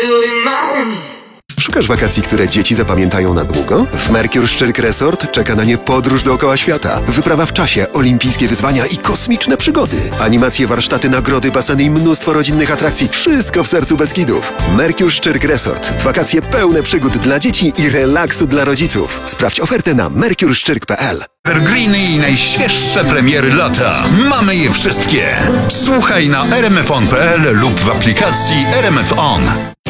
Szukasz wakacji, które dzieci zapamiętają na długo? W Mercure Szczyrk Resort czeka na nie podróż dookoła świata, wyprawa w czasie, olimpijskie wyzwania i kosmiczne przygody. Animacje, warsztaty, nagrody, baseny i mnóstwo rodzinnych atrakcji. Wszystko w sercu Beskidów. Mercure Szczyrk Resort. Wakacje pełne przygód dla dzieci i relaksu dla rodziców. Sprawdź ofertę na mercureszczyrk.pl. Evergreeny i najświeższe premiery lata. Mamy je wszystkie. Słuchaj na rmfon.pl lub w aplikacji RMF On.